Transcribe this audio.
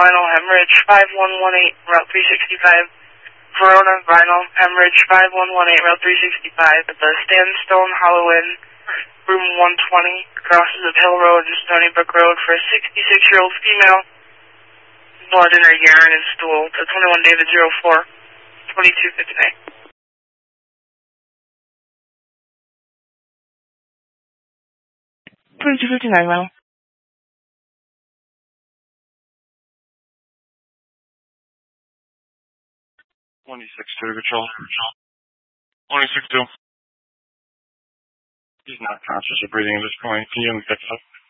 vinyl hemorrhage 5118, Route 365. Verona vinyl hemorrhage 5118, Route 365 at the Sandstone Hollow Inn, room 120, crosses of Hill Road and Stony Brook Road for a 66-year-old female. Blood in her urine and stool to 21 David 04, 2259. 2259, vinyl. 26 to control. 26-2. He's not conscious or breathing at this point. Can you pick up?